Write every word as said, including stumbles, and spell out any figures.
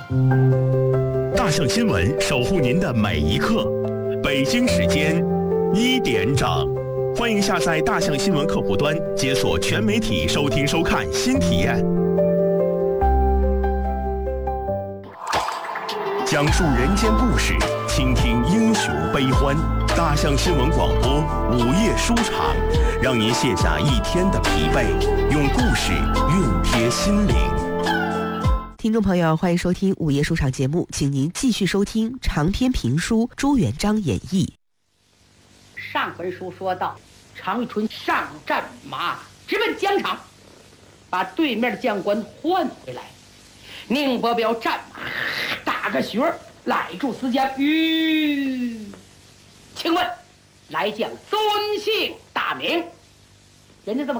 大象新闻守护您的每一刻。北京时间一点整，欢迎下载大象新闻客户端，解锁全媒体收听收看新体验。讲述人间故事，倾听英雄悲欢。大象新闻广播午夜书场，让您卸下一天的疲惫，用故事熨贴心灵。 听众朋友，欢迎收听午夜书场节目，请您继续收听长篇评书《朱元璋演义》。 上文书说到，常遇春上战马，直奔疆场，把对面的将官换回来。宁伯彪战马打个旋儿，赖住思将。吁，请问来将尊姓大名？人家这么